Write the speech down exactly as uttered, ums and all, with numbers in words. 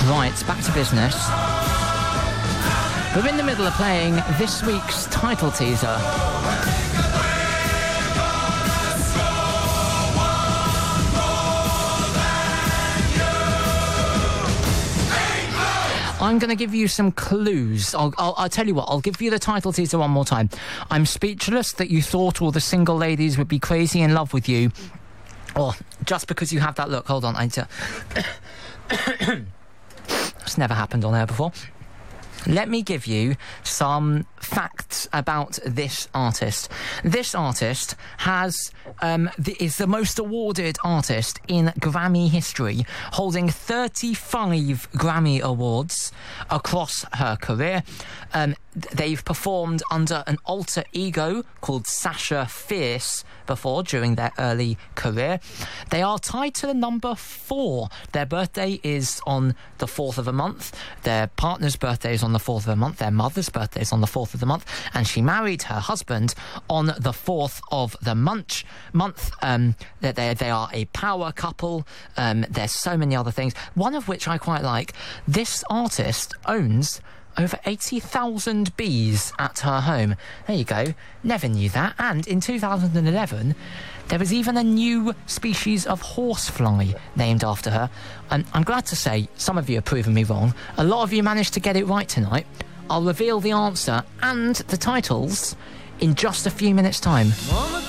Right, back to business. We're in the middle of playing this week's title teaser. I'm going to give you some clues. I'll, I'll, I'll tell you what, I'll give you the title teaser one more time. I'm speechless that you thought all the single ladies would be crazy in love with you. Or just because you have that look. Hold on, I need to... It's never happened on air before. Let me give you some facts about this artist. This artist has um, the, is the most awarded artist in Grammy history, holding thirty-five Grammy Awards across her career. Um, they've performed under an alter ego called Sasha Fierce before, during their early career. They are tied to the number four. Their birthday is on the fourth of a month. Their partner's birthday is on the fourth of a month. Their mother's birthday is on the fourth of the month. And she married her husband on the fourth of the month. month. Um, they, they, they are a power couple. Um, there's so many other things, one of which I quite like. This artist owns over eighty thousand bees at her home. There you go. Never knew that. And in two thousand eleven, there was even a new species of horsefly named after her. And I'm glad to say some of you have proven me wrong. A lot of you managed to get it right tonight. I'll reveal the answer and the titles in just a few minutes' time.